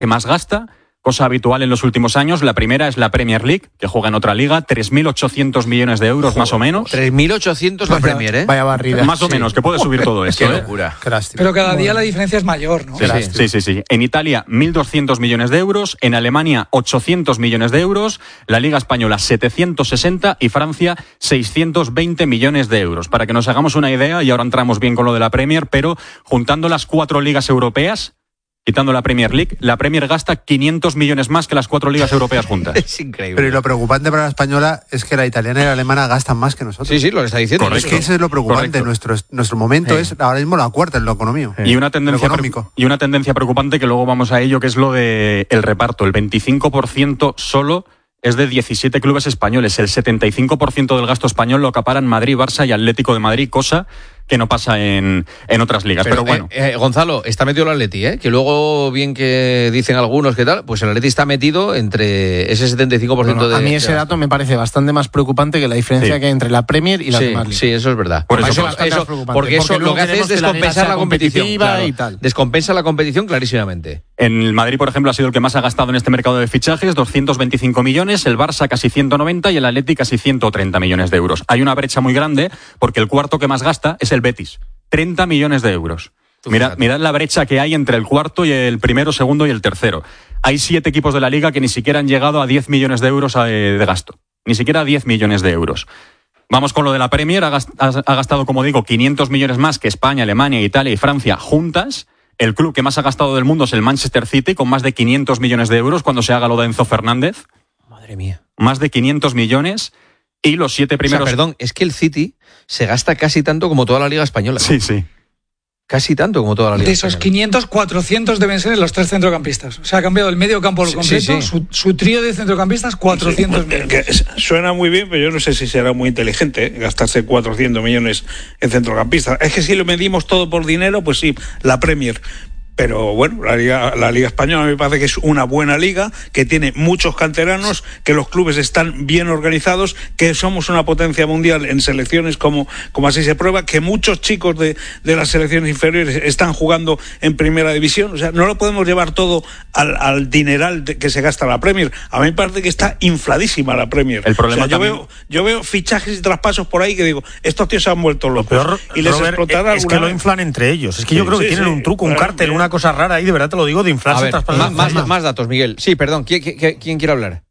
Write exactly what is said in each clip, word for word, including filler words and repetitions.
que más gasta, cosa habitual en los últimos años. La primera es la Premier League, que juega en otra liga, tres mil ochocientos millones de euros. Joder, más o menos. tres mil ochocientos la Premier, ¿eh? Vaya barrida. Más o sí. menos, que puede subir todo esto. Qué locura. ¿eh? Pero cada día la diferencia es mayor, ¿no? Sí, sí, sí, sí, sí. En Italia, mil doscientos millones de euros. En Alemania, ochocientos millones de euros. La Liga Española, setecientos sesenta. Y Francia, seiscientos veinte millones de euros. Para que nos hagamos una idea, y ahora entramos bien con lo de la Premier, pero juntando las cuatro ligas europeas, quitando la Premier League, la Premier gasta quinientos millones más que las cuatro ligas europeas juntas. Es increíble. Pero y lo preocupante para la española es que la italiana y la alemana gastan más que nosotros. Sí, sí, lo que está diciendo. Correcto. Es que eso es lo preocupante. Nuestro, nuestro momento sí. es ahora mismo la cuarta en lo económico. Sí. Y una tendencia pre- y una tendencia preocupante que luego vamos a ello, que es lo de el reparto. El veinticinco por ciento solo es de diecisiete clubes españoles. El setenta y cinco por ciento del gasto español lo acaparan Madrid, Barça y Atlético de Madrid, cosa que no pasa en, en otras ligas. Pero, Pero bueno. Eh, eh, Gonzalo, está metido el Atleti, ¿eh? Que luego, bien que dicen algunos que tal, pues el Atleti está metido entre ese setenta y cinco por ciento bueno, de... A mí ese de dato me parece bastante más preocupante que la diferencia sí. que hay entre la Premier y la sí, demás ligas. Sí, eso es verdad. Por eso, eso, eso, eso porque, porque eso lo que hace es descompensar la, la competición. Claro, y tal. Descompensa la competición clarísimamente. En el Madrid, por ejemplo, ha sido el que más ha gastado en este mercado de fichajes, doscientos veinticinco millones, el Barça casi ciento noventa y el Atleti casi ciento treinta millones de euros. Hay una brecha muy grande porque el cuarto que más gasta es el Betis. treinta millones de euros. Mirad, mirad la brecha que hay entre el cuarto y el primero, segundo y el tercero. Hay siete equipos de la Liga que ni siquiera han llegado a diez millones de euros de, de gasto. Ni siquiera a diez millones de euros. Vamos con lo de la Premier. Ha, gast, ha gastado, como digo, quinientos millones más que España, Alemania, Italia y Francia juntas. El club que más ha gastado del mundo es el Manchester City, con más de quinientos millones de euros cuando se haga lo de Enzo Fernández. Madre mía. Más de quinientos millones. Y los siete primeros... O sea, perdón, es que el City se gasta casi tanto como toda la Liga Española. Sí, sí. Casi tanto como toda la Liga De esos Española. quinientos, cuatrocientos deben ser los tres centrocampistas. O sea, ha cambiado el medio campo por completo. Sí, sí. Su, su trío de centrocampistas, cuatrocientos sí, millones. Suena muy bien, pero yo no sé si será muy inteligente ¿eh? gastarse cuatrocientos millones en centrocampistas. Es que si lo medimos todo por dinero, pues sí, la Premier... Pero bueno, la Liga, la Liga Española me parece que es una buena liga, que tiene muchos canteranos, que los clubes están bien organizados, que somos una potencia mundial en selecciones como, como así se prueba, que muchos chicos de, de las selecciones inferiores están jugando en primera división. O sea, no lo podemos llevar todo al, al dineral de, que se gasta la Premier. A mí me parece que está infladísima la Premier. El problema o sea, yo, también... veo, yo veo fichajes y traspasos por ahí que digo, estos tíos se han vuelto locos. Peor, y les Robert, explotará es que lo inflan entre ellos. Es que yo sí, creo que sí, tienen sí, un truco, un claro, cártel, bien. una cosa rara ahí, de verdad te lo digo, de inflarse. A ver, traspasar. más, más, más datos, Miguel. Sí, perdón, ¿quién, quién, quién quiere hablar?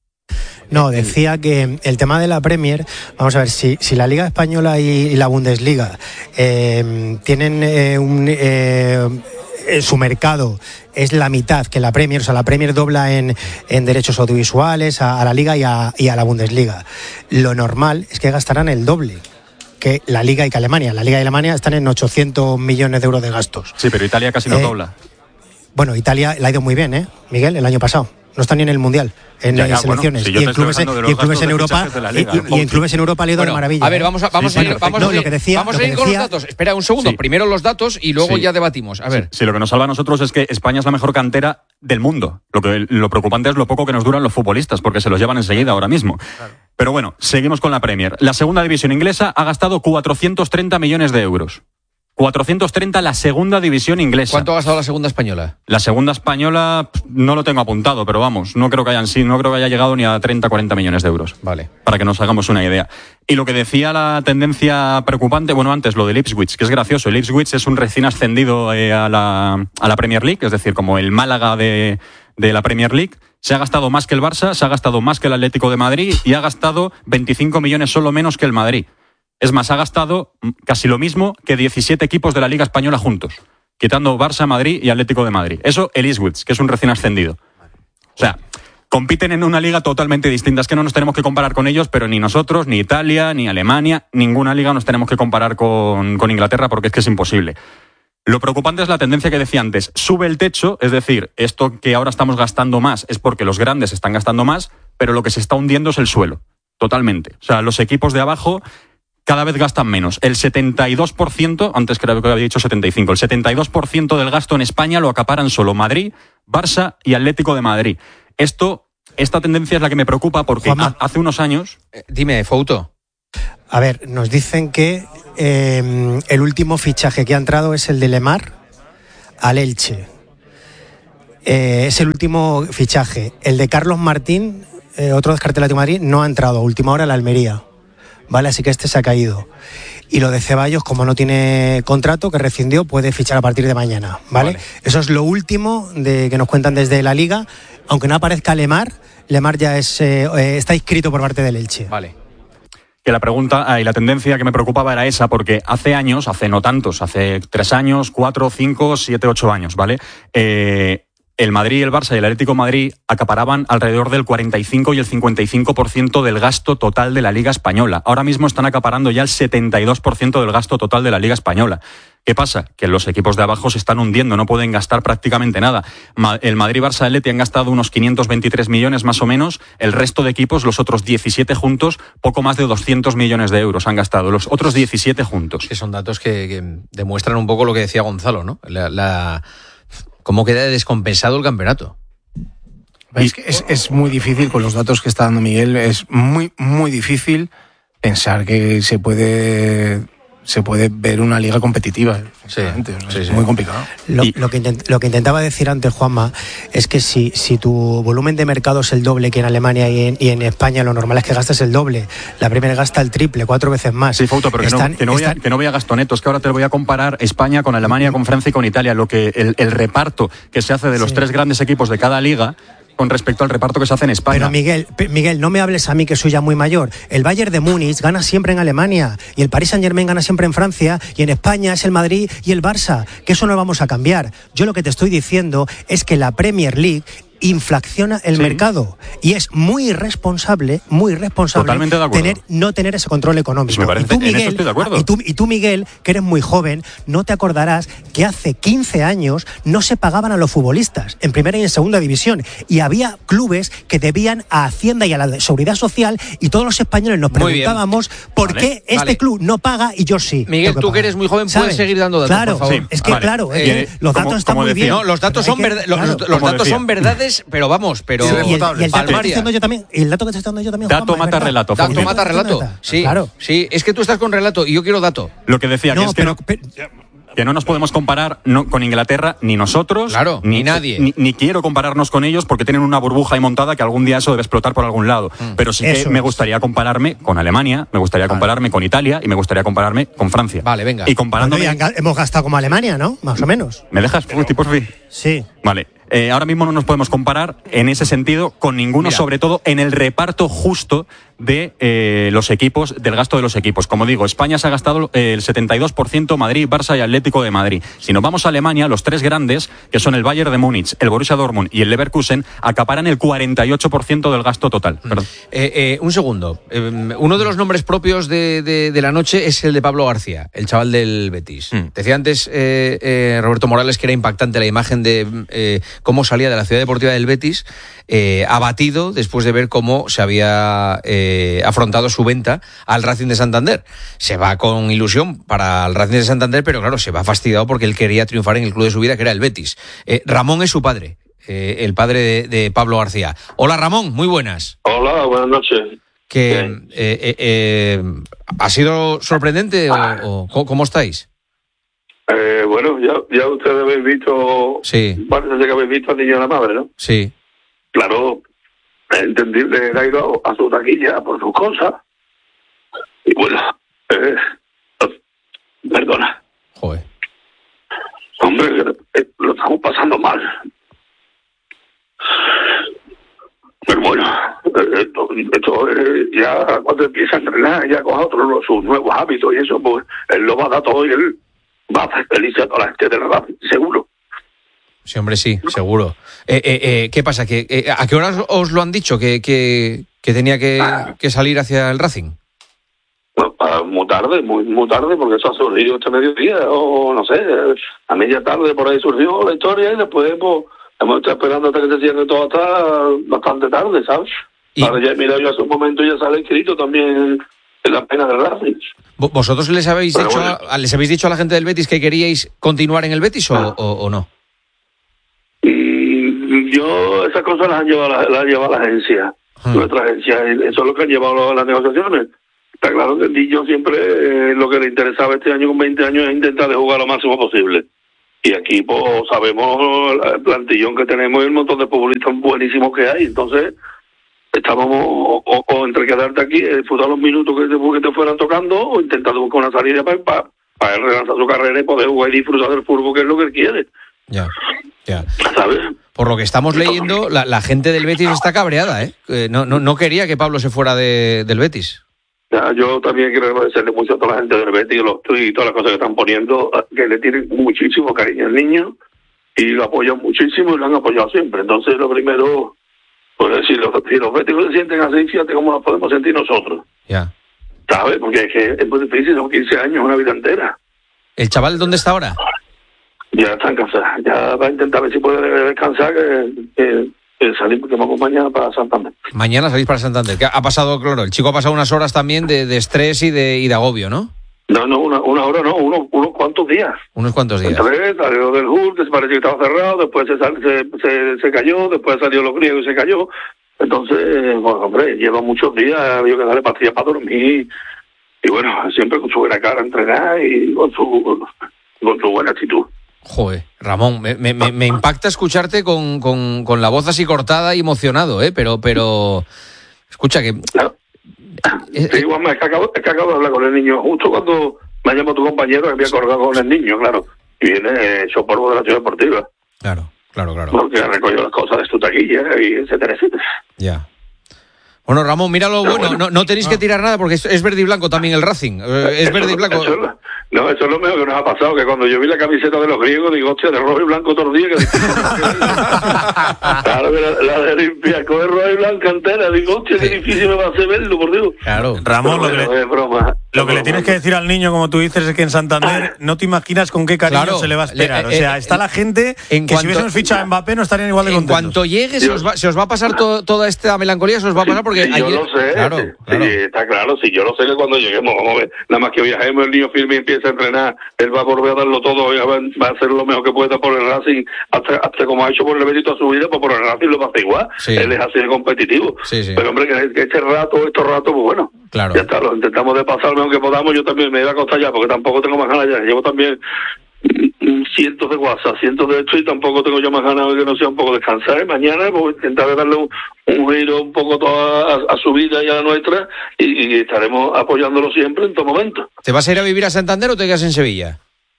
No, decía que el tema de la Premier, vamos a ver, si, si la Liga Española y, y la Bundesliga eh, tienen eh, un... Eh, su mercado es la mitad que la Premier, o sea, la Premier dobla en, en derechos audiovisuales a, a la Liga y a, y a la Bundesliga. Lo normal es que gastarán el doble que la Liga y que Alemania. La Liga y Alemania están en ochocientos millones de euros de gastos. Sí, pero Italia casi no eh, dobla. Bueno, Italia le ha ido muy bien, ¿eh, Miguel? El año pasado. No están ni en el Mundial, en, ya, ya, en selecciones. Bueno, si y, en clubes, y en clubes en Europa Liga, y, y en clubes en Europa le ha ido bueno, de maravilla. A ver, vamos a, vamos sí, a sí, ir, vamos no, a ir, lo que decía, vamos lo a ir que con decía, los datos. Espera un segundo, sí. primero los datos y luego sí. ya debatimos. A ver. Sí, sí, lo que nos salva a nosotros es que España es la mejor cantera del mundo. Lo que lo preocupante es lo poco que nos duran los futbolistas, porque se los llevan enseguida ahora mismo. Claro. Pero bueno, seguimos con la Premier. La segunda división inglesa ha gastado cuatrocientos treinta millones de euros. cuatrocientos treinta la segunda división inglesa. ¿Cuánto ha gastado la segunda española? La segunda española no lo tengo apuntado, pero vamos, no creo que hayan sí, no creo que haya llegado ni a treinta, cuarenta millones de euros. Vale. Para que nos hagamos una idea. Y lo que decía la tendencia preocupante, bueno, antes lo del Ipswich, que es gracioso. El Ipswich es un recién ascendido eh, a, la, a la Premier League, es decir, como el Málaga de, de la Premier League. Se ha gastado más que el Barça, se ha gastado más que el Atlético de Madrid y ha gastado veinticinco millones solo menos que el Madrid. Es más, ha gastado casi lo mismo que diecisiete equipos de la Liga Española juntos, quitando Barça, Madrid y Atlético de Madrid. Eso el Ipswich, que es un recién ascendido. O sea, compiten en una liga totalmente distinta. Es que no nos tenemos que comparar con ellos, pero ni nosotros, ni Italia, ni Alemania, ninguna liga nos tenemos que comparar con, con Inglaterra porque es que es imposible. Lo preocupante es la tendencia que decía antes. Sube el techo, es decir, esto que ahora estamos gastando más es porque los grandes están gastando más, pero lo que se está hundiendo es el suelo, totalmente. O sea, los equipos de abajo cada vez gastan menos. El setenta y dos por ciento, antes creo que había dicho setenta y cinco, el setenta y dos por ciento del gasto en España lo acaparan solo Madrid, Barça y Atlético de Madrid. Esto, esta tendencia es la que me preocupa porque ha, hace unos años... Eh, dime, Fouto. A ver, nos dicen que eh, el último fichaje que ha entrado es el de Lemar al Elche. Eh, es el último fichaje. El de Carlos Martín, eh, otro descarte del Atlético de Madrid, no ha entrado. A última hora la Almería. Vale, así que este se ha caído. Y lo de Ceballos, como no tiene contrato, que rescindió, puede fichar a partir de mañana. ¿Vale? Vale. Eso es lo último de que nos cuentan desde la Liga. Aunque no aparezca Lemar, Lemar ya es, eh, está inscrito por parte del Elche. Vale. Que la pregunta ah, y la tendencia que me preocupaba era esa, porque hace años, hace no tantos, hace tres años, cuatro, cinco, siete, ocho años, ¿vale? Eh, el Madrid, el Barça y el Atlético de Madrid acaparaban alrededor del cuarenta y cinco y el cincuenta y cinco por ciento del gasto total de la Liga Española. Ahora mismo están acaparando ya el setenta y dos por ciento del gasto total de la Liga Española. ¿Qué pasa? Que los equipos de abajo se están hundiendo, no pueden gastar prácticamente nada. El Madrid, Barça y Atleti han gastado unos quinientos veintitrés millones más o menos. El resto de equipos, los otros diecisiete juntos, poco más de doscientos millones de euros han gastado. Los otros diecisiete juntos. Que son datos que, que demuestran un poco lo que decía Gonzalo, ¿no? La, la... ¿Cómo queda descompensado el campeonato? Es, que es, es muy difícil, con los datos que está dando Miguel, es muy, muy difícil pensar que se puede... se puede ver una liga competitiva. Sí, es sí, sí. muy complicado. Lo, lo, que intent, lo que intentaba decir antes, Juanma, es que si, si tu volumen de mercado es el doble que en Alemania y en, y en España, lo normal es que gastes el doble. La Premier gasta el triple, cuatro veces más. Sí, Fouto, pero están, que, no, que, no voy a, que no voy a gasto neto. Es que ahora te voy a comparar España con Alemania, con Francia y con Italia. Lo que el, el reparto que se hace de los sí. tres grandes equipos de cada liga con respecto al reparto que se hace en España. Pero Miguel, Miguel, no me hables a mí que soy ya muy mayor. El Bayern de Múnich gana siempre en Alemania y el Paris Saint-Germain gana siempre en Francia y en España es el Madrid y el Barça, que eso no lo vamos a cambiar. Yo lo que te estoy diciendo es que la Premier League inflaciona el sí. mercado y es muy irresponsable, muy irresponsable Totalmente de tener, no tener ese control económico. Pues me parece, y, tú, Miguel, en eso estoy de acuerdo. Y, tú, y tú, Miguel, que eres muy joven, no te acordarás que hace quince años no se pagaban a los futbolistas en primera y en segunda división y había clubes que debían a Hacienda y a la Seguridad Social y todos los españoles nos muy preguntábamos bien. por vale, qué este vale. club no paga y yo sí. Miguel, tú que eres muy joven, ¿sabes? Puedes seguir dando datos, claro, por favor. Sí, es que vale. claro, es eh, que los datos como, están como muy decía. bien. No, los datos son, verdad, los, claro, los datos decía. son verdades, pero vamos, pero y el, y el dato que Palmaria. estoy dando yo también, y el dato que estoy dando yo también. Dato Juanma, mata relato. Dato mata relato. Sí, claro. Sí, es que tú estás con relato y yo quiero dato. Lo que decía no, que es pero, que no, pero, que no nos podemos comparar no, con Inglaterra, ni nosotros, claro, ni, ni nadie. Ni, ni quiero compararnos con ellos porque tienen una burbuja ahí montada que algún día eso debe explotar por algún lado. Mm. Pero sí eso que me es. gustaría compararme con Alemania, me gustaría vale. compararme con Italia y me gustaría compararme con Francia. Vale, venga. Y comparándome... Bueno, ya hemos gastado como Alemania, ¿no? Más o menos. ¿Me dejas, Futi, por fin? Sí. Vale. Eh, ahora mismo no nos podemos comparar en ese sentido con ninguno, Mira. sobre todo en el reparto justo de eh, los equipos, del gasto de los equipos. Como digo, España se ha gastado eh, el setenta y dos por ciento, Madrid, Barça y Atlético de Madrid. Si nos vamos a Alemania, los tres grandes, que son el Bayern de Múnich, el Borussia Dortmund y el Leverkusen, acaparan el cuarenta y ocho por ciento del gasto total. Perdón. Eh, eh, un segundo. Eh, uno de los nombres propios de, de, de la noche es el de Pablo García, el chaval del Betis. Mm. Decía antes eh, eh, Roberto Morales que era impactante la imagen de eh, cómo salía de la Ciudad Deportiva del Betis, eh, abatido después de ver cómo se había eh, afrontado su venta al Racing de Santander. Se va con ilusión para el Racing de Santander, pero claro, se va fastidiado porque él quería triunfar en el club de su vida, que era el Betis. Eh, Ramón es su padre, eh, el padre de, de Pablo García. Hola Ramón, muy buenas. Hola, buenas noches. Que eh, eh, eh, ¿ha sido sorprendente ah. o, o cómo estáis? Eh, bueno, ya, ya ustedes habéis visto, sí. parece que habéis visto al niño de la madre, ¿no? Sí. Claro, es entendible, él ha ido a su taquilla por sus cosas. Y bueno, eh, perdona. Joder. Hombre, eh, lo estamos pasando mal. Pero bueno, esto, esto eh, ya cuando empieza a entrenar, ya coja otros sus nuevos hábitos y eso, pues él lo va a dar todo y él va a hacer feliz a toda la gente de la edad, seguro. Sí, hombre, sí, seguro. Eh, eh, eh, ¿Qué pasa? ¿Que, eh, ¿A qué horas os lo han dicho que, que, que tenía que, ah. que salir hacia el Racing? Bueno, muy tarde, muy, muy tarde, porque eso ha surgido este mediodía, o no sé, a media tarde por ahí surgió la historia y después pues, hemos estado esperando hasta que se cierre todo hasta bastante tarde, ¿sabes? ¿Y? Ahora ya, mira, yo hace un momento ya sale escrito también en la pena del Racing. ¿Vosotros les habéis, dicho bueno. a, les habéis dicho a la gente del Betis que queríais continuar en el Betis o, ah. o, o no? Y yo, esas cosas las han llevado la, las ha llevado la agencia, hmm. nuestra agencia, eso es lo que han llevado las negociaciones. Está claro que el niño siempre eh, lo que le interesaba este año con veinte años es intentar de jugar lo máximo posible. y aquí pues sabemos el plantillón que tenemos y el montón de futbolistas buenísimos que hay. Entonces estábamos o, o, o entre quedarte aquí, disfrutar los minutos que te, que te fueran tocando, o intentando buscar una salida para, para, para él relanzar su carrera y poder jugar y disfrutar del fútbol, que es lo que él quiere. Ya, ya. ¿Sabes? Por lo que estamos leyendo, la, la gente del Betis está cabreada, ¿eh? Eh, no, no, no quería que Pablo se fuera de, del Betis. Ya, yo también quiero agradecerle mucho a toda la gente del Betis los, y todas las cosas que están poniendo, que le tienen muchísimo cariño al niño y lo apoyan muchísimo y lo han apoyado siempre. Entonces, lo primero, pues si los, si los Betis se sienten así, fíjate cómo nos podemos sentir nosotros. Ya. ¿Sabes? Porque es que es muy difícil, son quince años, una vida entera. ¿El chaval dónde está ahora? Ya está cansado, ya va a intentar ver si puede descansar, que, que, que salimos, que vamos mañana para Santander. Mañana salís para Santander. ¿Qué ha pasado, claro? El chico ha pasado unas horas también de, de estrés y de, y de agobio, ¿no? No, no, una, una hora no, unos, unos cuantos días. Unos cuantos días. Entonces salió del Hulk, que se parecía que estaba cerrado, después se, sal, se, se, se cayó, después salió los griegos y se cayó. Entonces, bueno, hombre, lleva muchos días, había que darle pastillas para dormir. Y bueno, siempre con su buena cara a entrenar y con su, con su buena actitud. Joder, Ramón, me, me, me impacta escucharte con, con, con la voz así cortada y emocionado, ¿eh? Pero, pero, escucha que... No. Sí, Juanma, es que, acabo, es que acabo de hablar con el niño, justo cuando me llamó tu compañero, que había colgado con el niño, claro, y viene hecho polvo de la ciudad deportiva. Claro, claro, claro. Porque recogió las cosas de su taquilla, y etcétera, etcétera. Ya. Bueno, Ramón, mira lo bueno, bueno. No, no tenéis que tirar nada porque es, es verde y blanco también el Racing. Eh, es eso, verde y blanco. Eso es lo, no, eso es lo mejor que nos ha pasado, que cuando yo vi la camiseta de los griegos, digo, hostia, de rojo y blanco todos los días. Que claro, que la, la de Olympiacos es roja y blanca entera. Digo, hostia, qué difícil me va a hacer verlo, por Dios. Claro, Ramón, pero, lo que, bueno, le, es broma, lo es que le broma. tienes que decir al niño, como tú dices, es que en Santander no te imaginas con qué cariño Claro, se le va a esperar. le, eh, o sea, eh, está la gente en que cuanto, si hubiésemos fichado a Mbappé no estarían igual de en contentos. En cuanto llegue se os va, se os va a pasar to, toda esta melancolía, se os va a pasar porque sí, ayer... yo lo sé, claro, sí, claro. sí, está claro, sí, yo lo sé que cuando lleguemos, vamos a ver, nada más que viajemos, el niño firme y empieza a entrenar, él va a volver a darlo todo, y va, va a hacer lo mejor que pueda por el Racing, hasta, hasta como ha hecho por el Betis toda su vida, pues por el Racing lo va a hacer igual, Sí. él es así de competitivo, Sí, sí. pero hombre, que, que este rato, estos ratos, pues bueno, Claro. ya está, lo intentamos de pasar lo mejor que podamos, yo también me iba a costar ya, porque tampoco tengo más ganas ya, llevo también cientos de WhatsApp, cientos de esto y tampoco tengo yo más ganas de que no sea un poco descansar. Mañana pues intentaré darle un, un giro un poco toda a, a su vida y a la nuestra y, y estaremos apoyándolo siempre en todo momento. ¿Te vas a ir a vivir a Santander o te quedas en Sevilla?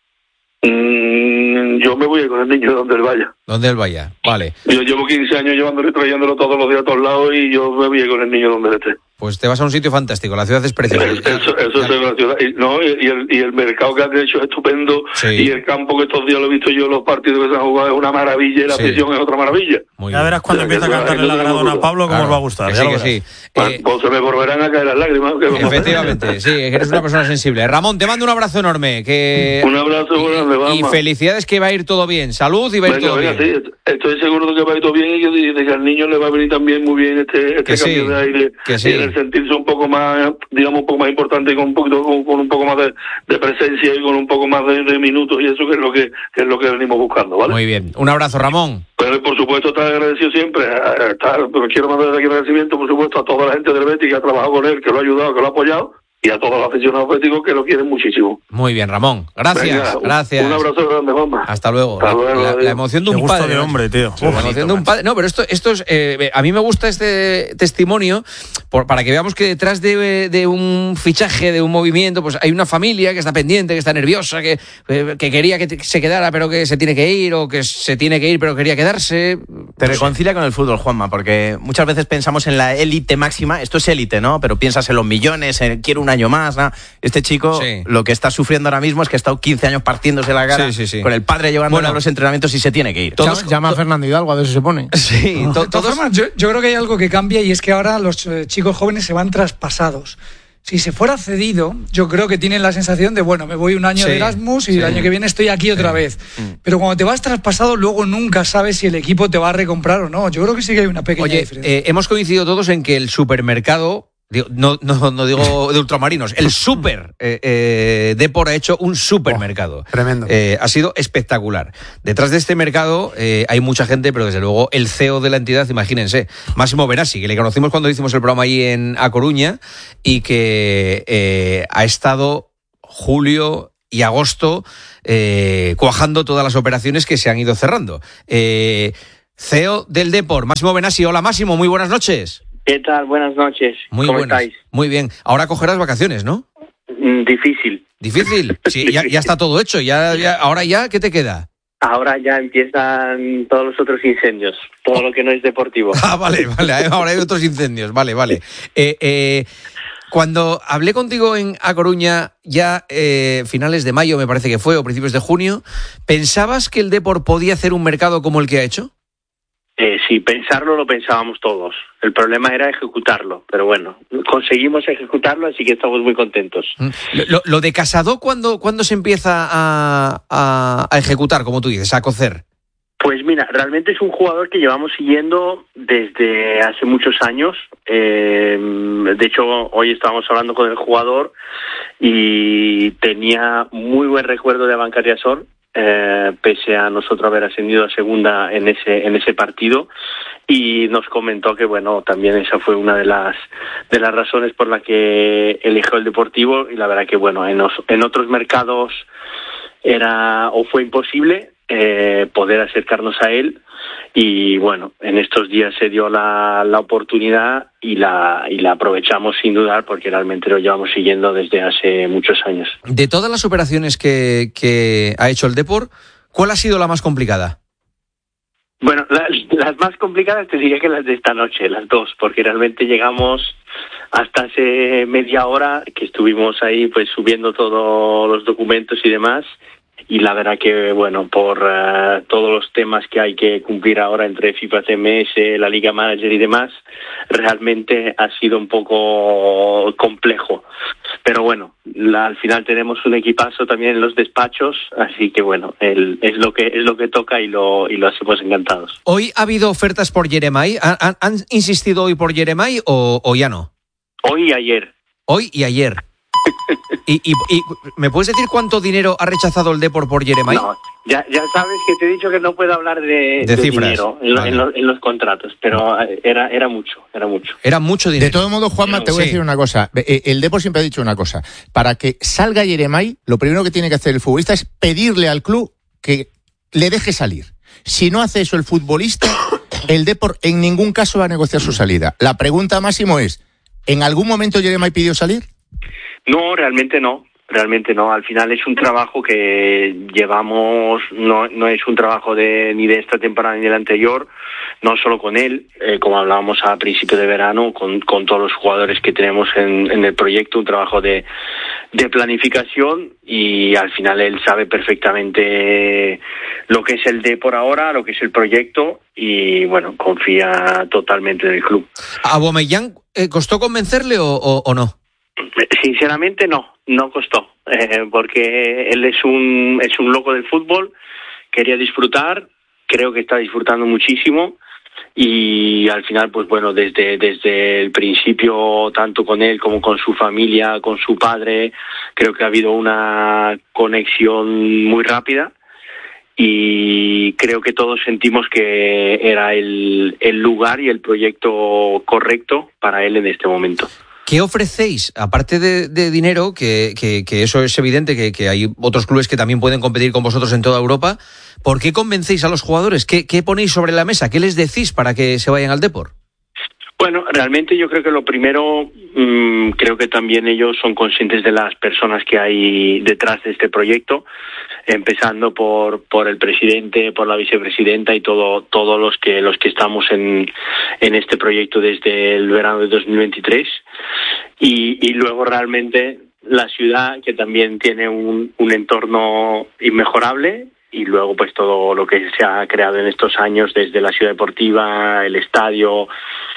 Mm, yo me voy a ir con el niño donde él vaya. Donde él vaya, vale. Yo llevo quince años llevándolo y trayéndolo todos los días a todos lados y yo me voy a ir con el niño donde él esté. Pues te vas a un sitio fantástico, la ciudad es preciosa. Eso, eso es la ciudad. Y, no, y, y, el, y el mercado que han hecho es estupendo. Sí. Y el campo que estos días lo he visto yo, los partidos que se han jugado, es una maravilla y la Sí. afición es otra maravilla. Muy Ya bien. verás cuando O sea, empieza a que cantarle eso la es gradona a seguro. Pablo, cómo Claro, os va a gustar. que ya sí, lo que verás. sí. Pues, Eh, pues se me volverán a caer las lágrimas. Que vamos a hacer. efectivamente, sí, eres una persona sensible. Ramón, te mando un abrazo enorme. Que... Un abrazo grande, Y vamos. felicidades, que va a ir todo bien. Salud y va a ir Venga, todo venga, bien. sí, estoy seguro de que va a ir todo bien y que, y de que al niño le va a venir también muy bien este, este Que sí, cambio de aire, que sí. y el sentirse un poco más, digamos, un poco más importante y con un poquito, con, con un poco más de, de presencia y con un poco más de, de minutos y eso que es lo que, que es lo que venimos buscando, ¿vale? Muy bien. Un abrazo, Ramón. Pero por supuesto estar agradecido siempre, a- a estar, pero quiero mandar aquí agradecimiento por supuesto a toda la gente del Betis que ha trabajado con él, que lo ha ayudado, que lo ha apoyado y a todos los aficionados béticos que lo quieren muchísimo. Muy bien, Ramón. Gracias, Venga, un- gracias. Un abrazo grande, mamá. Hasta luego. Hasta La- luego, la, adiós. la emoción de Qué un gusto padre. de macho. hombre, tío. La Qué bonito, emoción de un macho. padre. No, pero esto, esto es. Eh, a mí me gusta este testimonio por, para que veamos que detrás de, de un fichaje, de un movimiento, pues hay una familia que está pendiente, que está nerviosa, que, eh, que quería que te- se quedara, pero que se tiene que ir, o que se tiene que ir, pero quería quedarse. Te reconcilia con el fútbol, Juanma, porque muchas veces pensamos en la élite máxima. Esto es élite, ¿no? Pero piensas en los millones, en quiero un año más, ¿no? Este chico, Sí. lo que está sufriendo ahora mismo es que ha estado quince años partiéndose la cara Sí, sí, sí. con el padre llevándole Bueno. a los entrenamientos y se tiene que ir. Todos- Llama, llama a Fernando Hidalgo a ver si se pone. Sí, to- De todas todos. formas, yo, yo creo que hay algo que cambia y es que ahora los eh, chicos jóvenes se van traspasados. Si se fuera cedido, yo creo que tienen la sensación de, bueno, me voy un año Sí, de Erasmus y sí. el año que viene estoy aquí otra vez. Mm. Pero cuando te vas traspasado, luego nunca sabes si el equipo te va a recomprar o no. Yo creo que sí que hay una pequeña Oye, diferencia. eh, hemos coincidido todos en que el supermercado, digo, no, no, no digo de ultramarinos, el super eh, eh, Depor ha hecho un supermercado. Oh, tremendo. Eh, ha sido espectacular. Detrás de este mercado eh, hay mucha gente, pero desde luego el C E O de la entidad, imagínense, Máximo Benassi, que le conocimos cuando hicimos el programa ahí en A Coruña y que eh, ha estado julio y agosto, eh, cuajando todas las operaciones que se han ido cerrando. Eh, C E O del Depor, Máximo Benassi. Hola Máximo, muy buenas noches. ¿Qué tal? Buenas noches. Muy ¿Cómo buenas. estáis? Muy bien. Ahora cogerás vacaciones, ¿no? Mm, difícil. Difícil. Sí, ya, ya está todo hecho. Ya, ya, ahora ya, ¿qué te queda? Ahora ya empiezan todos los otros incendios, todo lo que no es deportivo. Ah, vale, vale. Ahora hay otros incendios. Vale, vale. Eh, eh, cuando hablé contigo en A Coruña, ya eh, finales de mayo me parece que fue, o principios de junio, ¿pensabas que el Depor podía hacer un mercado como el que ha hecho? Eh, sí, pensarlo lo pensábamos todos. El problema era ejecutarlo, pero bueno, conseguimos ejecutarlo, así que estamos muy contentos. Lo, lo de Casado, ¿cuándo, ¿cuándo se empieza a, a, a ejecutar, como tú dices, a cocer? Pues mira, realmente es un jugador que llevamos siguiendo desde hace muchos años. Eh, de hecho, hoy estábamos hablando con el jugador y tenía muy buen recuerdo de Abancariasor. Eh, pese a nosotros haber ascendido a segunda en ese en ese partido, y nos comentó que bueno, también esa fue una de las de las razones por la que eligió el Deportivo, y la verdad que bueno, en, os, en otros mercados era o fue imposible eh, poder acercarnos a él, y bueno, en estos días se dio la, la oportunidad y la y la aprovechamos sin dudar, porque realmente lo llevamos siguiendo desde hace muchos años. De todas las operaciones que, que ha hecho el Depor, ¿cuál ha sido la más complicada? Bueno, las, las más complicadas te diría que las de esta noche, las dos, porque realmente llegamos hasta hace media hora que estuvimos ahí pues subiendo todos los documentos y demás. Y la verdad que, bueno, por uh, todos los temas que hay que cumplir ahora entre FIFA, C M S, la Liga Manager y demás, realmente ha sido un poco complejo. Pero bueno, la, al final tenemos un equipazo también en los despachos, así que bueno, el, es lo que es lo que toca y lo y lo hacemos encantados. ¿Hoy ha habido ofertas por Jeremai? ¿Han, han, han insistido hoy por Jeremai o, o ya no? Hoy y ayer. Hoy y ayer. ¿Y, y, y me puedes decir cuánto dinero ha rechazado el Depor por Jeremai? No, ya, ya sabes que te he dicho que no puedo hablar de, de, de cifras. dinero en, vale. en, lo, en los contratos, pero era era mucho, era mucho. Era mucho dinero. De todo modo, Juanma, te voy sí. a decir una cosa. El Depor siempre ha dicho una cosa. Para que salga Jeremai, lo primero que tiene que hacer el futbolista es pedirle al club que le deje salir. Si no hace eso el futbolista, el Depor en ningún caso va a negociar su salida. La pregunta, Máximo, es, ¿en algún momento Jeremai pidió salir? No, realmente no, realmente no. Al final es un trabajo que llevamos, no no es un trabajo de ni de esta temporada ni de la anterior, no solo con él, eh, como hablábamos a principio de verano, con, con todos los jugadores que tenemos en, en el proyecto, un trabajo de, de planificación, y al final él sabe perfectamente lo que es el Depor ahora, lo que es el proyecto, y bueno, confía totalmente en el club. ¿A Aubameyang eh, costó convencerle o, o, o no? Sinceramente no, no costó, eh, porque él es un es un loco del fútbol, quería disfrutar, creo que está disfrutando muchísimo, y al final pues bueno, desde desde el principio, tanto con él como con su familia, con su padre, creo que ha habido una conexión muy rápida, y creo que todos sentimos que era el, el lugar y el proyecto correcto para él en este momento. ¿Qué ofrecéis? Aparte de, de dinero, que, que, que eso es evidente, que, que hay otros clubes que también pueden competir con vosotros en toda Europa, ¿por qué convencéis a los jugadores? ¿Qué, qué ponéis sobre la mesa? ¿Qué les decís para que se vayan al Depor? Bueno, realmente yo creo que lo primero, mmm, creo que también ellos son conscientes de las personas que hay detrás de este proyecto, empezando por por el presidente, por la vicepresidenta y todo todos los que los que estamos en en este proyecto desde el verano de dos mil veintitrés, y y luego realmente la ciudad, que también tiene un un entorno inmejorable, y luego pues todo lo que se ha creado en estos años desde la ciudad deportiva, el estadio.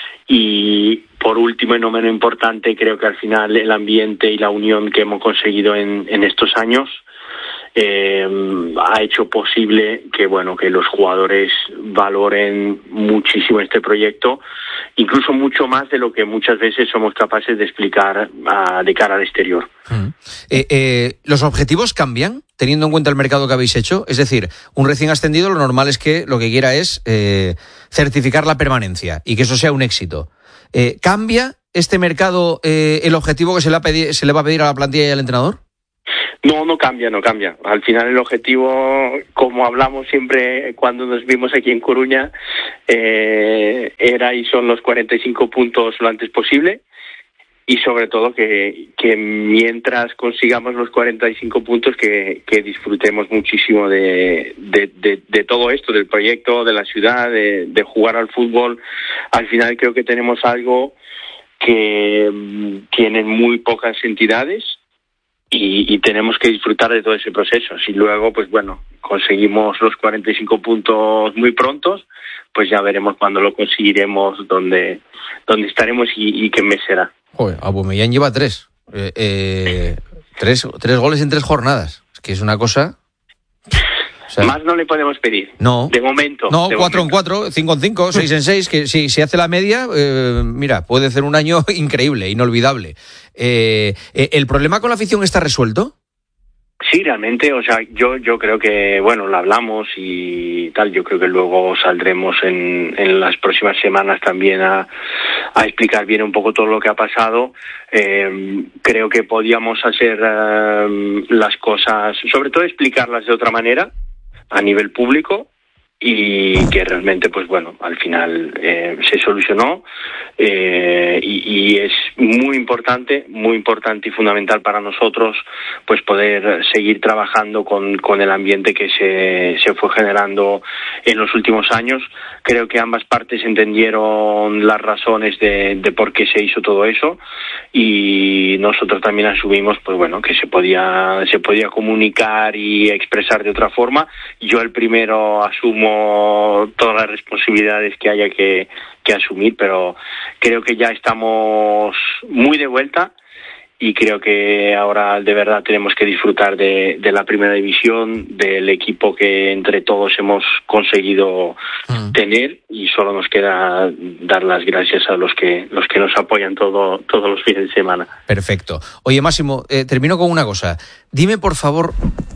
Y por último, y no menos importante, creo que al final el ambiente y la unión que hemos conseguido en, en estos años eh, ha hecho posible que bueno que los jugadores valoren muchísimo este proyecto, incluso mucho más de lo que muchas veces somos capaces de explicar a, de cara al exterior. Mm. Eh, eh, ¿Los objetivos cambian teniendo en cuenta el mercado que habéis hecho? Es decir, un recién ascendido lo normal es que lo que quiera es eh, certificar la permanencia y que eso sea un éxito. Eh, ¿Cambia este mercado eh, el objetivo que se le, pedi- se le va a pedir a la plantilla y al entrenador? No, no cambia, no cambia. Al final el objetivo, como hablamos siempre cuando nos vimos aquí en Coruña, eh, era y son los cuarenta y cinco puntos lo antes posible. Y sobre todo que, que mientras consigamos los cuarenta y cinco puntos, que, que disfrutemos muchísimo de, de, de, de todo esto, del proyecto, de la ciudad, de, de jugar al fútbol. Al final creo que tenemos algo que um, tienen muy pocas entidades y, y tenemos que disfrutar de todo ese proceso. Si luego, pues bueno, conseguimos los cuarenta y cinco puntos muy prontos, pues ya veremos cuándo lo conseguiremos, dónde, dónde estaremos y, y qué mes será. Joder, Aubameyang lleva tres. Eh, eh, tres. Tres goles en tres jornadas. Es que es una cosa... O sea, más no le podemos pedir. No. De momento. No, de cuatro momento. en cuatro, cinco en cinco, seis en seis, que si se hace la media, eh, mira, puede ser un año increíble, inolvidable. Eh, eh, ¿El problema con la afición está resuelto? Sí, realmente, o sea, yo yo creo que, bueno, lo hablamos y tal, yo creo que luego saldremos en, en las próximas semanas también a, a explicar bien un poco todo lo que ha pasado. Eh, creo que podíamos hacer eh, las cosas, sobre todo explicarlas de otra manera, a nivel público, y que realmente, pues bueno, al final eh, se solucionó eh, y, y es muy importante, muy importante y fundamental para nosotros, pues poder seguir trabajando con, con el ambiente que se, se fue generando en los últimos años. Creo que ambas partes entendieron las razones de, de por qué se hizo todo eso y nosotros también asumimos, pues bueno, que se podía, se podía comunicar y expresar de otra forma. Yo el primero asumo todas las responsabilidades que haya que, que asumir, pero creo que ya estamos muy de vuelta y creo que ahora de verdad tenemos que disfrutar de, de la primera división, del equipo que entre todos hemos conseguido mm. tener, y solo nos queda dar las gracias a los que los que nos apoyan todo, todos los fines de semana. Perfecto. Oye, Máximo, eh, termino con una cosa. Dime, por favor,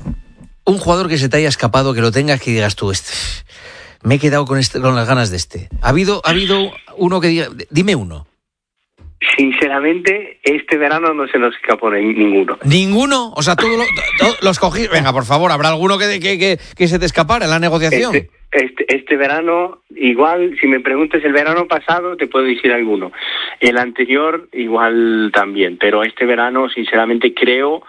un jugador que se te haya escapado, que lo tengas, que digas tú, este, me he quedado con, este, con las ganas de este. ¿Ha habido, ha habido uno que diga, dime uno? Sinceramente, este verano no se nos escapó ninguno. ¿Ninguno? O sea, todos lo, todo, los cogí. Venga, por favor, ¿habrá alguno que, que, que, que se te escapara en la negociación? Este, este, este verano, igual, si me preguntas el verano pasado, te puedo decir alguno. El anterior, igual también. Pero este verano, sinceramente, creo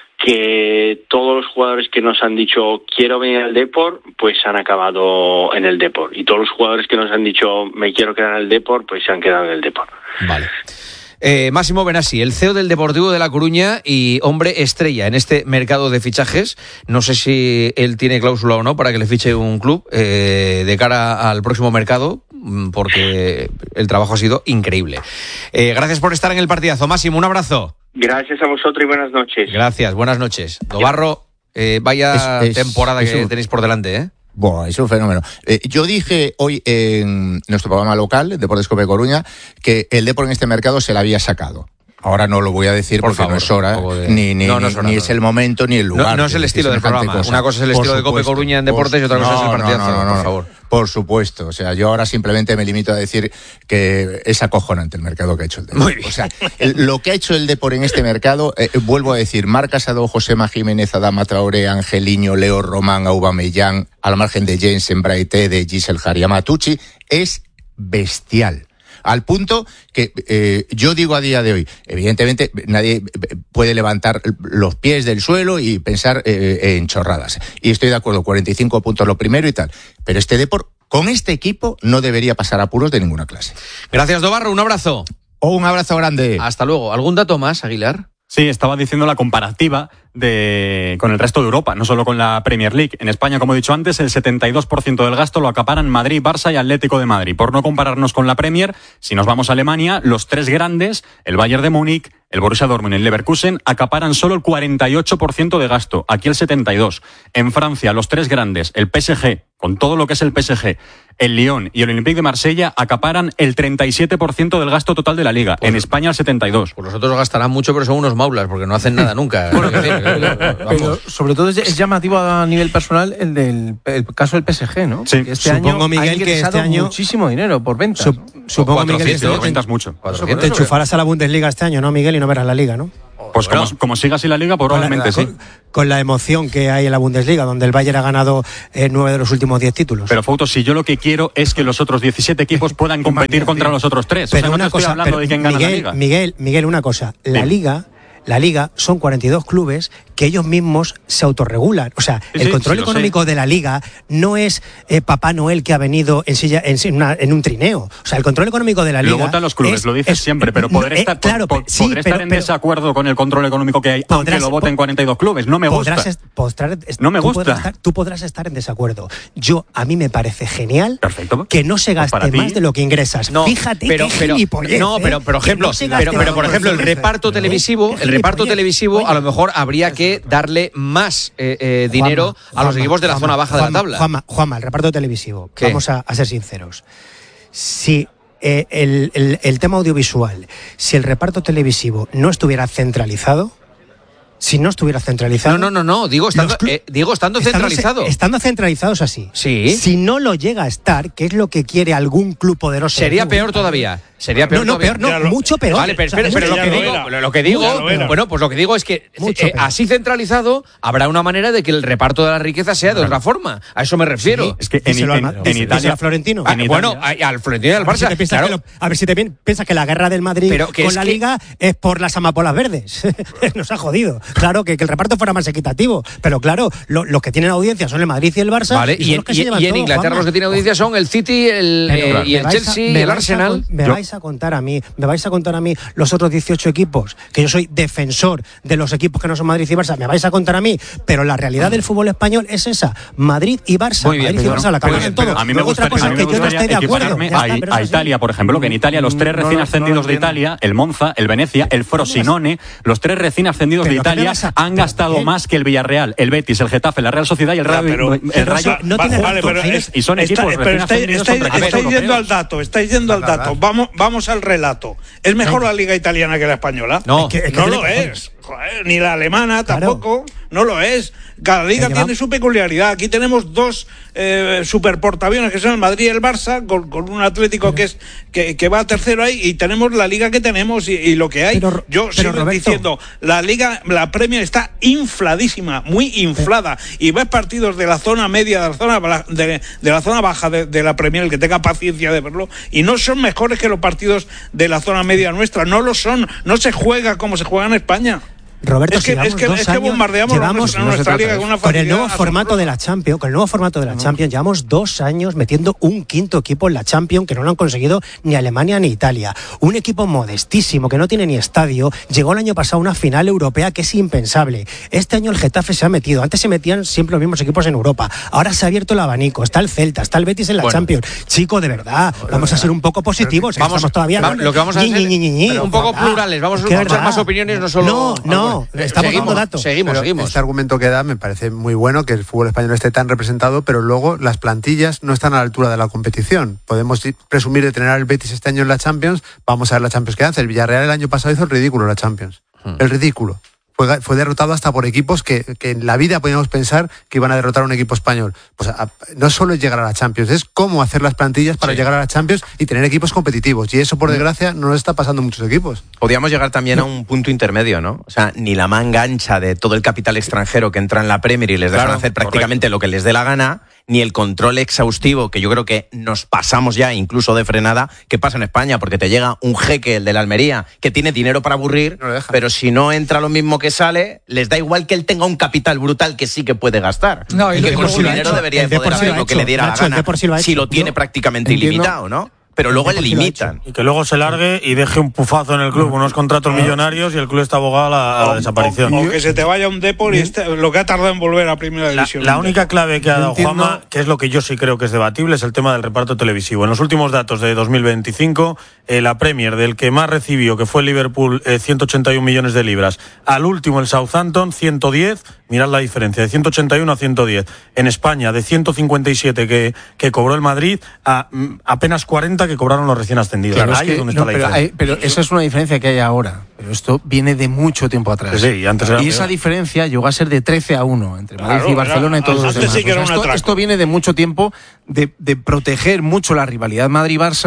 que todos los jugadores que nos han dicho quiero venir al Depor, pues han acabado en el Depor, y todos los jugadores que nos han dicho me quiero quedar en el Depor, pues se han quedado en el Depor. Vale. Eh, Máximo Benassi, el C E O del Deportivo de La Coruña y hombre estrella en este mercado de fichajes. No sé si él tiene cláusula o no para que le fiche un club eh, de cara al próximo mercado, porque el trabajo ha sido increíble. Eh, gracias por estar en el partidazo, Máximo, un abrazo. Gracias a vosotros y buenas noches. Gracias, buenas noches. Dobarro, eh, vaya es, es, temporada es que un, tenéis por delante, ¿eh? Bueno, es un fenómeno. Eh, yo dije hoy en nuestro programa local, Deportes Cope Coruña, que el Depor en este mercado se la había sacado. Ahora no lo voy a decir por porque favor, no es hora, de... ni, ni, no, no es, hora, ni no. es el momento ni el lugar. No, no es el estilo del programa. Cosa. Una cosa es el por estilo supuesto, de Cope Coruña en deportes por... y otra cosa no, es el partidazo, no, no, no, por favor. Por supuesto. O sea, yo ahora simplemente me limito a decir que es acojonante el mercado que ha hecho el Depor. Muy bien. O sea, el, lo que ha hecho el Depor en este mercado, eh, vuelvo a decir, Marc Casado, Josema Jiménez, Adama Traoré, Angeliño, Leo Román, Aubameyang, al margen de Jensen, Braithé, de Giselle Jariamatucci, es bestial. Al punto que eh, yo digo a día de hoy, evidentemente nadie puede levantar los pies del suelo y pensar eh, en chorradas. Y estoy de acuerdo, cuarenta y cinco puntos lo primero y tal. Pero este Depor, con este equipo, no debería pasar apuros de ninguna clase. Gracias, Dobarro, un abrazo. Oh, un abrazo grande. Hasta luego. ¿Algún dato más, Aguilar? Sí, estaba diciendo la comparativa de con el resto de Europa, no solo con la Premier League. En España, como he dicho antes, el setenta y dos por ciento del gasto lo acaparan Madrid, Barça y Atlético de Madrid. Por no compararnos con la Premier, si nos vamos a Alemania, los tres grandes, el Bayern de Múnich, el Borussia Dortmund y el Leverkusen, acaparan solo el cuarenta y ocho por ciento de gasto, aquí el setenta y dos por ciento. En Francia, los tres grandes, el P S G, con todo lo que es el P S G, el Lyon y el Olympique de Marsella, acaparan el treinta y siete por ciento del gasto total de la Liga. Pues, en España, el setenta y dos por ciento. Pues los otros gastarán mucho, pero son unos maulas, porque no hacen nada nunca. Pero sobre todo es, es llamativo a nivel personal el del el caso del P S G, ¿no? Sí. Que este Supongo, año Miguel, ha que este año muchísimo dinero por ventas. Sup, supongo, Miguel, que por ventas mucho. Te enchufarás a la Bundesliga este año, ¿no, Miguel? Y no verás la Liga, ¿no? Pues bueno, como, como siga así la Liga, probablemente con la, sí. Con, con la emoción que hay en la Bundesliga, donde el Bayern ha ganado eh, nueve de los últimos diez títulos. Pero, Fouto, si yo lo que quiero es que los otros diecisiete equipos puedan competir contra los otros tres. Pero o sea, una no te cosa, estoy hablando pero de quién gana Miguel, la Liga. Miguel, Miguel, una cosa. La sí. Liga... La Liga son cuarenta y dos clubes que ellos mismos se autorregulan. O sea, sí, el sí, control sí, económico de la Liga no es eh, Papá Noel que ha venido en silla en, una, en un trineo. O sea, el control económico de la Liga... Lo votan los clubes, es, lo dices es, siempre, pero podré eh, estar, claro, po, sí, podré pero, estar en pero, desacuerdo con el control económico que hay, podrás, aunque lo voten cuarenta y dos clubes. No me gusta. Podrás, podrás, no me tú gusta. Podrás estar, tú podrás estar en desacuerdo. Yo, a mí me parece genial Perfecto. que no se gaste pues más de lo que ingresas. No, Fíjate pero, qué pero, gilipollez, no, pero, por ejemplo, no pero, pero, por ejemplo, el reparto televisivo, el reparto televisivo, a lo mejor habría que darle más eh, eh, dinero Juanma, a los Juanma, equipos de la Juanma, zona baja Juanma, de la tabla. Juanma, Juanma, el reparto televisivo. ¿Qué? Vamos a, a ser sinceros. Si eh, el, el, el tema audiovisual, si el reparto televisivo no estuviera centralizado, si no estuviera centralizado... No, no, no, no. Digo, estando, eh, digo, estando centralizado. Estando centralizado es así. Sí. Si no lo llega a estar, que es lo que quiere algún club poderoso... Sería peor todavía. Sería peor no, no, todavía. peor, no, mucho peor. Vale, pero, espera, o sea, pero lo, que lo digo, era. lo que digo, Lo bueno, pues lo que digo es que eh, así centralizado habrá una manera de que el reparto de la riqueza sea de otra forma. A eso me refiero. Sí, es que en, en, en, en Italia, a Florentino. Ah, bueno, al Florentino y al Barça. A ver si te claro. que lo, a ver si te piensas que la guerra del Madrid pero que con es la que... Liga es por las amapolas verdes. Nos ha jodido. Claro, que, que el reparto fuera más equitativo. Pero claro, lo, los que tienen audiencia son el Madrid y el Barça. Vale, y, y, en, y, y en todo, Inglaterra Juanma. los que tienen audiencia son el City el, eh, y el Chelsea a, y el Arsenal. A, me yo... vais a contar a mí, me vais a contar a mí los otros dieciocho equipos, que yo soy defensor de los equipos que no son Madrid y Barça, me vais a contar a mí, pero la realidad del fútbol español es esa, Madrid y Barça, Muy bien, Madrid y pero, Barça la cagan en todo. A mí me Luego otra cosa a mí que me yo no estoy de acuerdo. A, está, a Italia, por ejemplo, que en Italia los tres recién no, ascendidos no de Italia, el Monza, el Venecia, el Frosinone, los tres recién ascendidos de Italia han gastado más que el Villarreal, el Betis, el Getafe, la Real Sociedad y el Rayo. Pero, el Rayo no tiene vale, pero es, y son equipos está, pero estáis, estáis, estáis yendo al dato, estáis yendo al dato. Vamos, vamos al relato. ¿Es mejor la liga italiana que la española? No, es que, es que no lo es. Joder, ni la alemana tampoco, claro. No lo es. Cada liga tiene su peculiaridad. Aquí tenemos dos eh, superportaaviones que son el Madrid y el Barça, con, con un Atlético que es que, que va tercero ahí, y tenemos la liga que tenemos y, y lo que hay. Pero, Yo pero sigo Roberto, diciendo, la liga, la Premier está infladísima, muy inflada, pero, y ves partidos de la zona media, de la zona de, de la zona baja de, de la Premier, el que tenga paciencia de verlo, y no son mejores que los partidos de la zona media nuestra, no lo son, no se juega como se juega en España. Roberto, es que, es que, es que bombardeamos llevamos, nuestra, nuestra liga con una con el nuevo asombrosa. formato de la Champions, con el nuevo formato de la Champions, llevamos dos años metiendo un quinto equipo en la Champions que no lo han conseguido ni Alemania ni Italia. Un equipo modestísimo que no tiene ni estadio, llegó el año pasado a una final europea que es impensable. Este año el Getafe se ha metido, antes se metían siempre los mismos equipos en Europa, ahora se ha abierto el abanico, está el Celta, está el Betis en la bueno. Champions. Chico, de verdad, vamos a ser un poco positivos, vamos, estamos todavía va, lo que vamos a hacer, ñi, ñi, ñi, ñi, un poco plurales, vamos a escuchar más opiniones, no solo... No, no, bueno, estamos seguimos, datos. Seguimos, pero seguimos. Este argumento que da me parece muy bueno, que el fútbol español esté tan representado, pero luego las plantillas no están a la altura de la competición. Podemos presumir de tener al Betis este año en la Champions, vamos a ver la Champions que hace. El Villarreal el año pasado hizo el ridículo en la Champions. Hmm. El ridículo. Fue, fue derrotado hasta por equipos que, que en la vida podíamos pensar que iban a derrotar a un equipo español. Pues a, no solo es llegar a la Champions, es cómo hacer las plantillas para sí. llegar a la Champions y tener equipos competitivos. Y eso, por desgracia, no nos está pasando en muchos equipos. Podríamos llegar también a un punto intermedio, ¿no? O sea, ni la manga ancha de todo el capital extranjero que entra en la Premier y les dejan claro, hacer prácticamente correcto. Lo que les dé la gana, ni el control exhaustivo, que yo creo que nos pasamos ya incluso de frenada, que pasa en España, porque te llega un jeque, el de la Almería, que tiene dinero para aburrir, no pero si no entra lo mismo que sale, les da igual que él tenga un capital brutal que sí que puede gastar. No, y, y lo, que con su dinero debería de poder hacer lo que le diera la gana, lo si lo tiene yo prácticamente entiendo, ilimitado, ¿no? Pero luego le limitan. Y que luego se largue y deje un pufazo en el club, unos contratos millonarios y el club está abogado a la, a la desaparición. O, o que se te vaya un Depor y este, lo que ha tardado en volver a primera división. La, la única clave que ha dado Juanma, que es lo que yo sí creo que es debatible, es el tema del reparto televisivo. En los últimos datos de dos mil veinticinco, eh, la Premier, del que más recibió, que fue el Liverpool, eh, ciento ochenta y un millones de libras, al último el Southampton, ciento diez, mirad la diferencia, de ciento ochenta y uno a ciento diez. En España, de ciento cincuenta y siete que, que cobró el Madrid, a mm, apenas cuarenta que cobraron los recién ascendidos. Claro, ahí es es que, donde no, está la pero, diferencia. hay, pero esa es una diferencia que hay ahora. Pero esto viene de mucho tiempo atrás. Sí, sí, antes era y esa peor. diferencia llegó a ser de trece a uno entre Madrid claro, y Barcelona era, y todos los demás. Sí que o sea, esto, esto viene de mucho tiempo de, de proteger mucho la rivalidad Madrid-Barça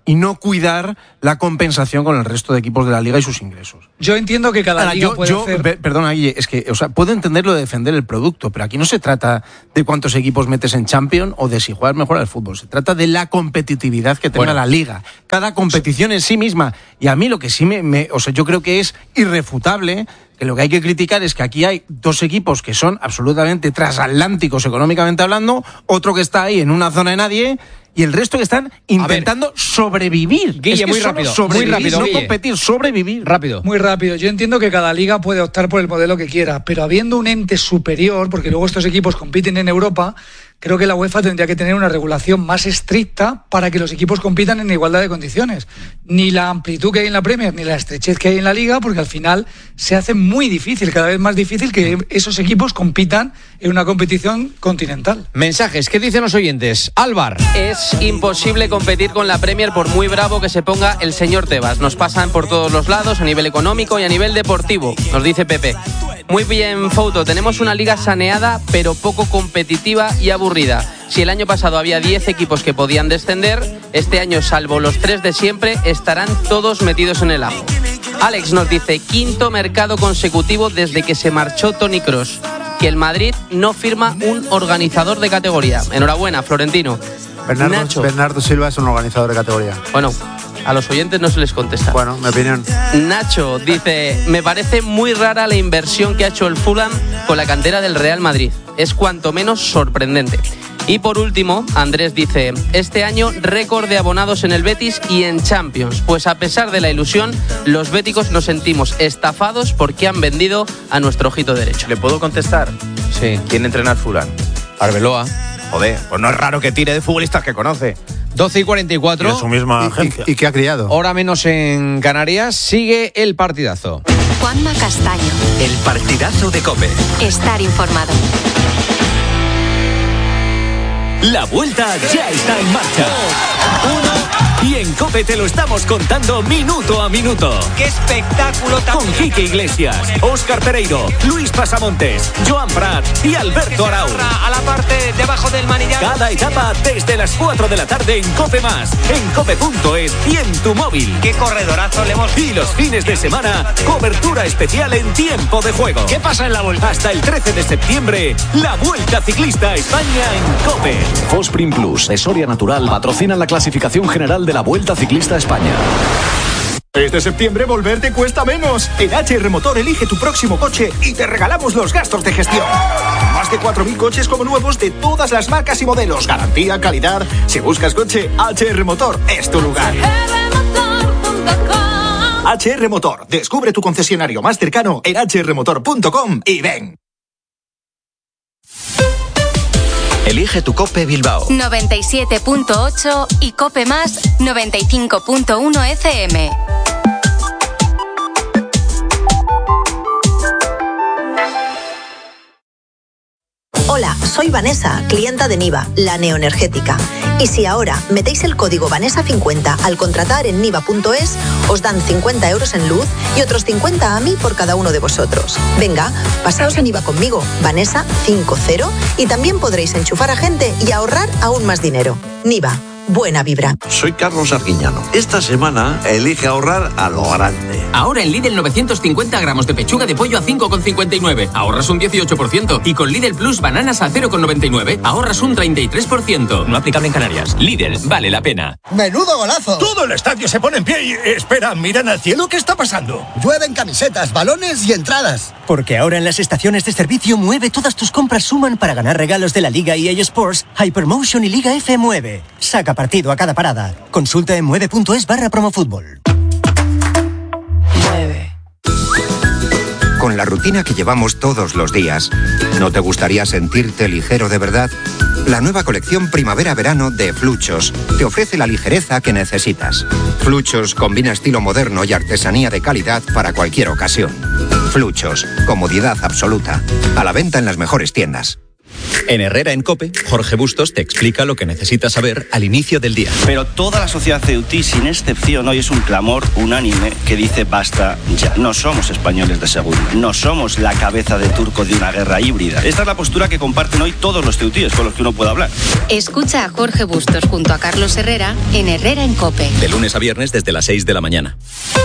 y no cuidar la compensación con el resto de equipos de la liga y sus ingresos. Yo entiendo que cada Ahora, liga yo, puede yo, hacer... pe- Perdona, Guille, es que, o sea, puedo entender lo de defender el producto, pero aquí no se trata de cuántos equipos metes en Champions o de si juegas mejor al fútbol. Se trata de la competitividad que tenga Bueno. la liga. Cada competición en sí misma. Y a mí lo que sí me, me... O sea, yo creo que es irrefutable que lo que hay que criticar es que aquí hay dos equipos que son absolutamente transatlánticos económicamente hablando, otro que está ahí en una zona de nadie y el resto que están intentando sobrevivir. Guille, Es que muy solo rápido, muy sobrevivir, rápido, no Guille. competir, sobrevivir. Rápido. Muy rápido. Yo entiendo que cada liga puede optar por el modelo que quiera, pero habiendo un ente superior, porque luego estos equipos compiten en Europa, creo que la UEFA tendría que tener una regulación más estricta para que los equipos compitan en igualdad de condiciones. Ni la amplitud que hay en la Premier, ni la estrechez que hay en la Liga, porque al final se hace muy difícil, cada vez más difícil, que esos equipos compitan en una competición continental. Mensajes, ¿qué dicen los oyentes? Álvar. Es imposible competir con la Premier por muy bravo que se ponga el señor Tebas. Nos pasan por todos los lados, a nivel económico y a nivel deportivo, nos dice Pepe. Muy bien, Fouto, tenemos una liga saneada, pero poco competitiva y aburrida. Si el año pasado había diez equipos que podían descender, este año, salvo los tres de siempre, estarán todos metidos en el ajo. Alex nos dice, quinto mercado consecutivo desde que se marchó Toni Kroos. Que el Madrid no firma un organizador de categoría. Enhorabuena, Florentino. Bernardo, Nacho. Bernardo Silva es un organizador de categoría. Bueno, a los oyentes no se les contesta. Bueno, mi opinión. Nacho dice, me parece muy rara la inversión que ha hecho el Fulham con la cantera del Real Madrid. Es cuanto menos sorprendente. Y por último, Andrés dice, este año récord de abonados en el Betis y en Champions. Pues a pesar de la ilusión, los béticos nos sentimos estafados porque han vendido a nuestro ojito derecho. ¿Le puedo contestar? Sí. ¿Quién entrena al Fulham? Arbeloa. Joder, pues no es raro que tire de futbolistas que conoce. doce y cuarenta y cuatro. Y de su misma agencia. ¿Y qué ha criado? Hora menos en Canarias. Sigue el partidazo. Juanma Castaño. El partidazo de COPE. Estar informado. La vuelta ya está en marcha. Y en COPE te lo estamos contando minuto a minuto. ¡Qué espectáculo tan! Con Quique Iglesias, Óscar Pereiro, Luis Pasamontes, Joan Prat y Alberto Arau. A la parte debajo del manillar. Cada etapa desde las cuatro de la tarde en COPE más, en cope punto es y en tu móvil. ¡Qué corredorazo le hemos! Y los fines de semana, cobertura especial en tiempo de juego. ¿Qué pasa en la vuelta? Hasta el trece de septiembre, la Vuelta Ciclista a España en COPE. Fosprin Plus, de Soria Natural, patrocinan la clasificación general de la Vuelta Ciclista a España. Este septiembre volver te cuesta menos. En H R Motor elige tu próximo coche y te regalamos los gastos de gestión. Más de cuatro mil coches como nuevos de todas las marcas y modelos. Garantía, calidad. Si buscas coche, H R Motor es tu lugar. H R Motor. Descubre tu concesionario más cercano en h r motor punto com y ven. Elige tu COPE Bilbao. noventa y siete punto ocho y Cope Más noventa y cinco punto uno F M. Hola, soy Vanessa, clienta de Niva, la neoenergética. Y si ahora metéis el código Vanessa cincuenta al contratar en niva punto es, os dan cincuenta euros en luz y otros cincuenta a mí por cada uno de vosotros. Venga, pasaos a Niva conmigo, Vanessa cincuenta, y también podréis enchufar a gente y ahorrar aún más dinero. Niva, buena vibra. Soy Carlos Arguiñano. Esta semana elige ahorrar a lo grande. Ahora en Lidl novecientos cincuenta gramos de pechuga de pollo a cinco con cincuenta y nueve. Ahorras un dieciocho por ciento. Y con Lidl Plus bananas a cero con noventa y nueve. Ahorras un treinta y tres por ciento. No aplicable en Canarias. Lidl, vale la pena. ¡Menudo golazo! Todo el estadio se pone en pie y... Espera, miran al cielo, ¿qué está pasando? Llueven camisetas, balones y entradas. Porque ahora en las estaciones de servicio Mueve todas tus compras suman para ganar regalos de la Liga E A Sports, Hypermotion y Liga F Mueve. Saca partido a cada parada. Consulta en mueve punto es barra promofútbol. Con la rutina que llevamos todos los días, ¿no te gustaría sentirte ligero de verdad? La nueva colección Primavera-Verano de Fluchos te ofrece la ligereza que necesitas. Fluchos combina estilo moderno y artesanía de calidad para cualquier ocasión. Fluchos, comodidad absoluta. A la venta en las mejores tiendas. En Herrera en COPE, Jorge Bustos te explica lo que necesitas saber al inicio del día. Pero toda la sociedad ceutí, sin excepción, hoy es un clamor unánime que dice basta ya. No somos españoles de segunda, no somos la cabeza de turco de una guerra híbrida. Esta es la postura que comparten hoy todos los ceutíes con los que uno puede hablar. Escucha a Jorge Bustos junto a Carlos Herrera en Herrera en COPE. De lunes a viernes desde las seis de la mañana.